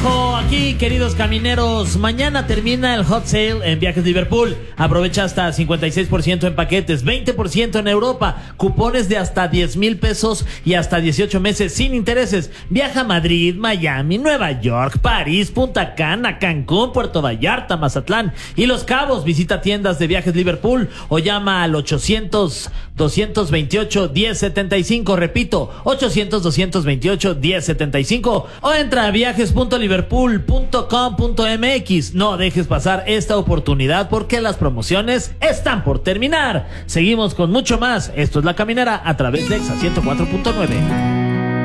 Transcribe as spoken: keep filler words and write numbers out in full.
Ojo, aquí, queridos camineros, mañana termina el hot sale en Viajes Liverpool. Aprovecha hasta cincuenta y seis por ciento en paquetes, veinte por ciento en Europa, cupones de hasta diez mil pesos y hasta dieciocho meses sin intereses. Viaja a Madrid, Miami, Nueva York, París, Punta Cana, Cancún, Puerto Vallarta, Mazatlán y Los Cabos. Visita tiendas de Viajes Liverpool o llama al ochocientos, doscientos veintiocho, diez setenta y cinco. Repito, ochocientos, doscientos veintiocho, diez setenta y cinco o entra a viajes punto liverpool punto com punto m x. No dejes pasar esta oportunidad porque las promociones están por terminar. Seguimos con mucho más. Esto es La Caminera a través de Exa ciento cuatro punto nueve.